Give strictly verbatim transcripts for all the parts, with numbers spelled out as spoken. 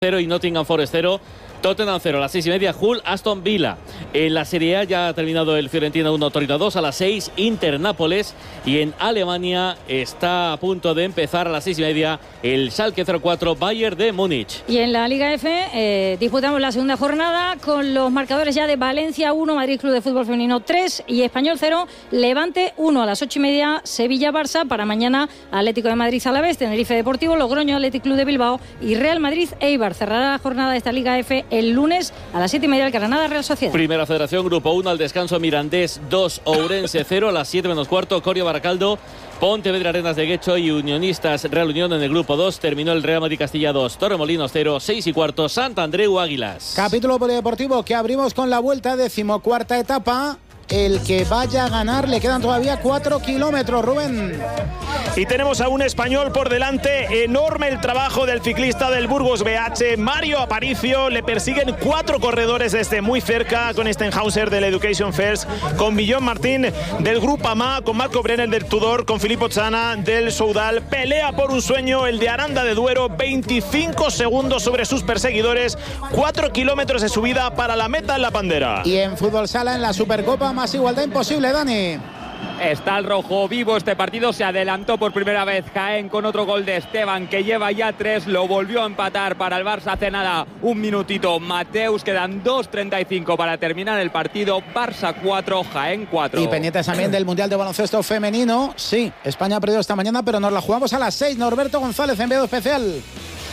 cero y Nottingham Forest cero. Tottenham cero, a las seis y media, Hull, Aston Villa. En la Serie A ya ha terminado el Fiorentina uno, Torino dos, a las seis, Inter, Nápoles. Y en Alemania está a punto de empezar a las seis y media el Schalke cero cuatro, Bayern de Múnich. Y en la Liga F eh, disputamos la segunda jornada con los marcadores ya de Valencia uno, Madrid Club de Fútbol Femenino tres y Español cero, Levante uno, a las ocho y media, Sevilla-Barça. Para mañana, Atlético de Madrid Alavés, Tenerife Deportivo, Logroño, Athletic Club de Bilbao y Real Madrid Eibar. Cerrará la jornada de esta Liga F el lunes a las siete y media, el Granada Real Sociedad. Primera Federación, Grupo uno, al descanso Mirandés dos, Ourense cero, a las siete menos cuarto, Corio Baracaldo, Pontevedra Arenas de Guecho y Unionistas Real Unión. En el Grupo dos terminó el Real Madrid Castilla dos, Torremolinos cero, seis y cuarto, Santandreu Águilas. Capítulo polideportivo que abrimos con la vuelta, decimocuarta etapa. El que vaya a ganar, le quedan todavía cuatro kilómetros, Rubén. Y tenemos a un español por delante. Enorme el trabajo del ciclista del Burgos B H, Mario Aparicio. Le persiguen cuatro corredores desde muy cerca, con Stenhauser del Education First, con Millón Martín del Grupo A M A, con Marco Brenner del Tudor, con Filippo Zana del Soudal. Pelea por un sueño el de Aranda de Duero, veinticinco segundos sobre sus perseguidores, cuatro kilómetros de subida para la meta en la Pandera. Y en fútbol sala, en la Supercopa, más igualdad imposible, Dani. Está el rojo vivo este partido, se adelantó por primera vez Jaén con otro gol de Esteban, que lleva ya tres, lo volvió a empatar para el Barça hace nada, un minutito Mateus, quedan dos treinta y cinco para terminar el partido. Barça cuatro, Jaén cuatro. Y pendientes también del Mundial de Baloncesto Femenino. Sí, España ha perdido esta mañana, pero nos la jugamos a las seis. Norberto González, enviado especial.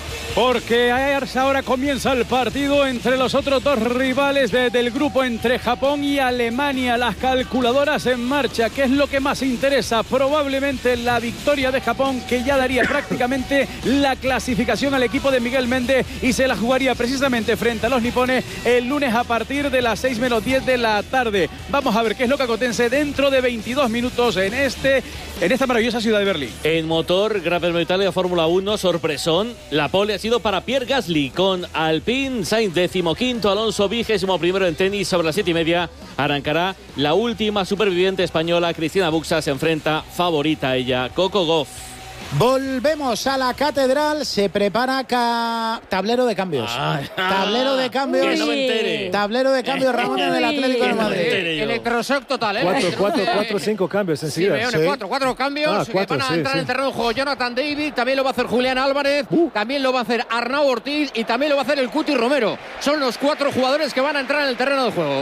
Porque ahora comienza el partido entre los otros dos rivales de, del grupo, entre Japón y Alemania. Las calculadoras en marcha. ¿Qué es lo que más interesa? Probablemente la victoria de Japón, que ya daría prácticamente la clasificación al equipo de Miguel Méndez, y se la jugaría precisamente frente a los nipones el lunes a partir de las seis menos diez de la tarde. Vamos a ver qué es lo que acontece dentro de veintidós minutos en, este, en esta maravillosa ciudad de Berlín. En motor, Gran Premio de Italia, Fórmula uno, sorpresón. La pole ha sido para Pierre Gasly con Alpine, Sainz decimoquinto, Alonso vigésimo primero en tenis. Sobre las siete y media arrancará la última superviviente española, Cristina Buxa, se enfrenta favorita ella, Coco Gauff. Volvemos a la catedral, se prepara ca... tablero de cambios. Ah, tablero de cambios. Que no me entere. Tablero de cambios, Ramón, en el Atlético de Madrid. Electroshock total, ¿eh? Cuatro, cuatro, cuatro, cinco cambios enseguida. Sí, sí. Cuatro, cuatro cambios ah, cuatro, que van a sí, entrar sí. en el terreno de juego. Jonathan David, también lo va a hacer Julián Álvarez, uh. también lo va a hacer Arnau Ortiz y también lo va a hacer el Cuti Romero. Son los cuatro jugadores que van a entrar en el terreno de juego.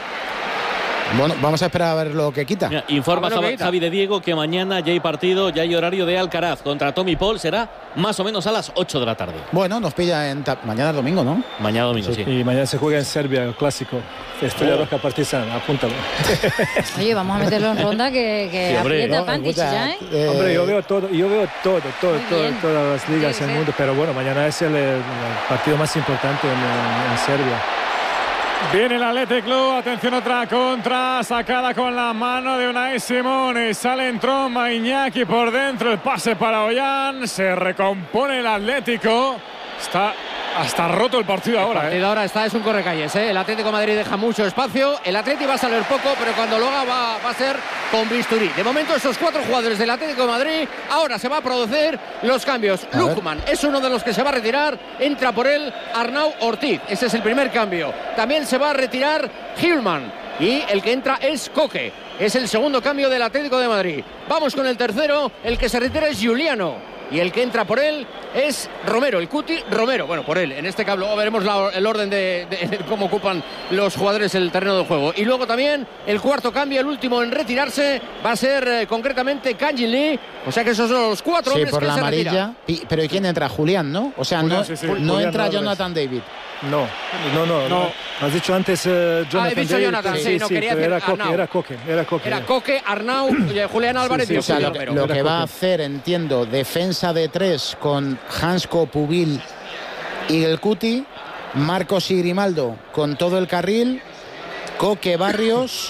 Bueno, vamos a esperar a ver lo que quita. Mira, informa Javi, quita. Javi de Diego que mañana ya hay partido, ya hay horario de Alcaraz contra Tommy Paul. Será más o menos a las ocho de la tarde. Bueno, nos pilla en ta... mañana es domingo, ¿no? Mañana domingo, sí. sí. Y mañana se juega en Serbia, el clásico. Estrella oh. Roja Partizan, apúntalo. Oye, vamos a meterlo en ronda que, que sí, aprieta no, Pantic ya, ¿eh? ¿eh? Hombre, yo veo todo, yo veo todo, todo, todo todas las ligas en el mundo. Pero bueno, mañana es el, el partido más importante en, en, en Serbia. Viene el Athletic Club, atención, otra contra, sacada con la mano de Unai Simón, sale en tromba Iñaki por dentro, el pase para Ollán, se recompone el Atlético, está hasta roto el partido ahora. El partido ¿eh? ahora está, es un correcalles, ¿eh? El Atlético de Madrid deja mucho espacio, el Atlético va a salir poco, pero cuando lo haga va, va a ser con bisturí. De momento esos cuatro jugadores del Atlético de Madrid, ahora se va a producir los cambios. Lukman es uno de los que se va a retirar, entra por él Arnau Ortiz, ese es el primer cambio. También se va a retirar Hillman y el que entra es Coque, es el segundo cambio del Atlético de Madrid. Vamos con el tercero, el que se retira es Giuliano. Y el que entra por él es Romero, el Cuti Romero. Bueno, por él. En este caso veremos la, el orden de, de, de cómo ocupan los jugadores el terreno de juego. Y luego también el cuarto cambio, el último en retirarse, va a ser eh, concretamente Kanjin Lee. O sea que esos son los cuatro sí, hombres por que la se amarilla. Y, pero ¿y quién entra? Julián, ¿no? O sea, Julián, no, sí, sí. no Julián entra Álvarez. Jonathan David. No, no, no. no. Has dicho antes uh, Jonathan ah, he dicho David. Jonathan, sí, sí, no sí, quería decir era Coque, Arnau. era Coque, era Coque. Era Coque, Arnau, Julián Álvarez sí, sí, y o sea, lo, Romero. lo que va a Coque. hacer, entiendo, defensa de tres con Hansko, Pubil y el Cuti, Marcos y Grimaldo con todo el carril, Coque, Barrios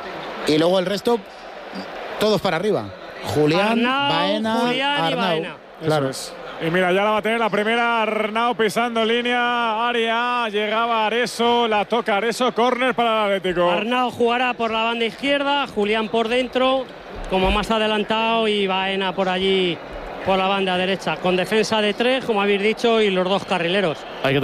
y luego el resto todos para arriba. Julián, Arnau, Baena, Julián Arnau. y Baena. Claro. Es. Y mira, ya la va a tener la primera Arnau pisando línea, área, llegaba Areso, la toca Areso, córner para el Atlético. Arnau jugará por la banda izquierda, Julián por dentro, como más adelantado, y Baena por allí por la banda derecha, con defensa de tres, como habéis dicho, y los dos carrileros. Hay que